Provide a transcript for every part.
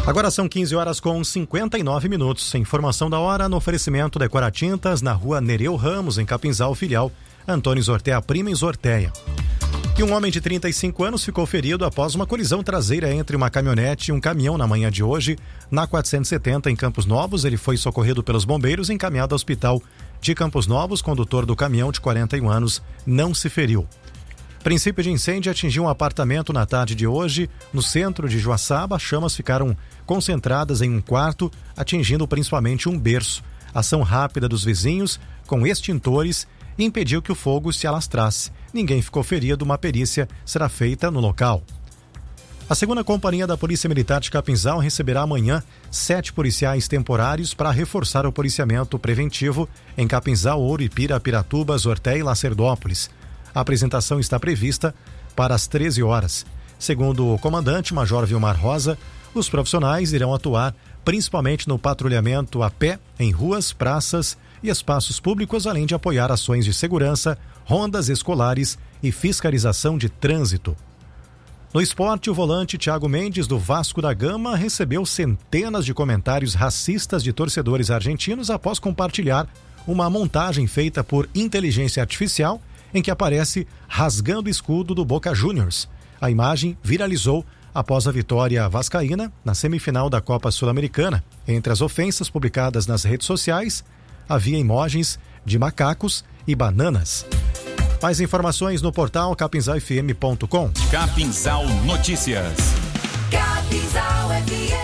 Agora são 15h59. Informação da hora no oferecimento Decora-Tintas na rua Nereu Ramos, em Capinzal, filial Antônio Zortea Prima, em Zorteia. E um homem de 35 anos ficou ferido após uma colisão traseira entre uma caminhonete e um caminhão na manhã de hoje, na 470, em Campos Novos. Ele foi socorrido pelos bombeiros e encaminhado ao hospital de Campos Novos. Condutor do caminhão, de 41 anos, não se feriu. Princípio de incêndio atingiu um apartamento na tarde de hoje, no centro de Joaçaba. As chamas ficaram concentradas em um quarto, atingindo principalmente um berço. Ação rápida dos vizinhos, com extintores, impediu que o fogo se alastrasse. Ninguém ficou ferido, uma perícia será feita no local. A 2ª Companhia da Polícia Militar de Capinzal receberá amanhã 7 policiais temporários para reforçar o policiamento preventivo em Capinzal, Ouro-Ipira, Piratuba, Zorteia e Lacerdópolis. A apresentação está prevista para as 13 horas. Segundo o comandante Major Vilmar Rosa, os profissionais irão atuar principalmente no patrulhamento a pé, em ruas, praças e espaços públicos, além de apoiar ações de segurança, rondas escolares e fiscalização de trânsito. No esporte, o volante Thiago Mendes, do Vasco da Gama, recebeu centenas de comentários racistas de torcedores argentinos após compartilhar uma montagem feita por inteligência artificial em que aparece rasgando o escudo do Boca Juniors. A imagem viralizou após a vitória vascaína na semifinal da Copa Sul-Americana. Entre as ofensas publicadas nas redes sociais, havia emojis de macacos e bananas. Mais informações no portal capinzalfm.com. Capinzal Notícias. Capinzal FM.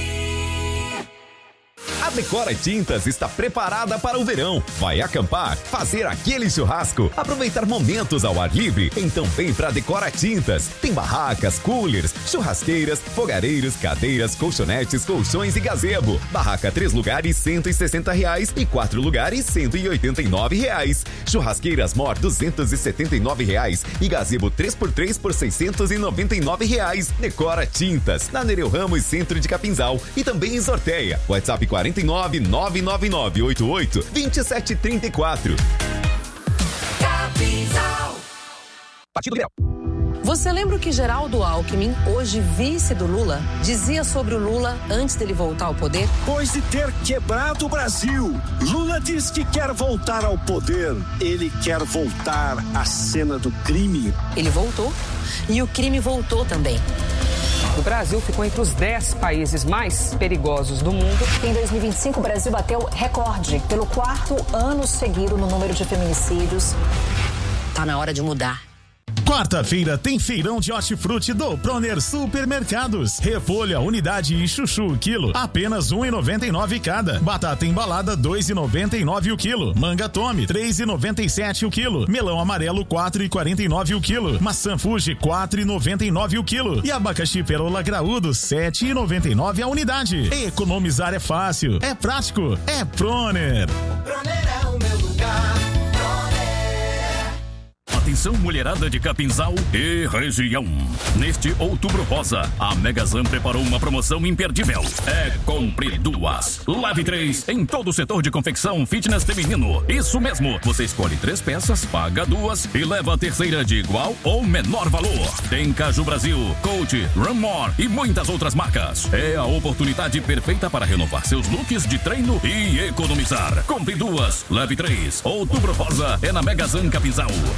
A Decora-Tintas está preparada para o verão. Vai acampar, fazer aquele churrasco, aproveitar momentos ao ar livre? Então vem pra Decora-Tintas. Tem barracas, coolers, churrasqueiras, fogareiros, cadeiras, colchonetes, colchões e gazebo. Barraca 3 lugares R$160 e 4 lugares R$189. Churrasqueiras Mor R$279 e gazebo 3x3 por R$699. Decora-Tintas, na Nereu Ramos, centro de Capinzal e também em Zorteia. WhatsApp 49999882734. Capinzal. Partido Liberal. Você lembra o que Geraldo Alckmin, hoje vice do Lula, dizia sobre o Lula antes dele voltar ao poder? Depois de ter quebrado o Brasil, Lula diz que quer voltar ao poder. Ele quer voltar à cena do crime. Ele voltou e o crime voltou também. O Brasil ficou entre os 10 países mais perigosos do mundo. Em 2025, o Brasil bateu recorde pelo 4º ano seguido no número de feminicídios. Tá na hora de mudar. Quarta-feira tem feirão de hortifruti do Proner Supermercados. Repolho, unidade e chuchu, quilo, apenas R$1,99 cada. Batata embalada, R$2,99 o quilo. Manga Tome, R$3,97 o quilo. Melão amarelo, R$4,49 o quilo. Maçã Fuji, R$4,99 o quilo. E abacaxi Perola Graúdo, R$7,99 a unidade. Economizar é fácil, é prático, é Proner. Proner é o meu lugar. Atenção, mulherada de Capinzal e região. Neste Outubro Rosa, a Megazan preparou uma promoção imperdível. É compre 2, leve 3 em todo o setor de confecção fitness feminino. Isso mesmo, você escolhe 3 peças, paga 2 e leva a terceira de igual ou menor valor. Tem Caju Brasil, Coach, Run More e muitas outras marcas. É a oportunidade perfeita para renovar seus looks de treino e economizar. Compre 2, leve 3. Outubro Rosa é na Megazan Capinzal.